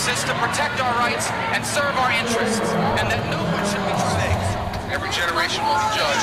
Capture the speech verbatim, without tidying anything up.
exist to protect our rights and serve our interests, and that no one should be judged. Every generation will be judged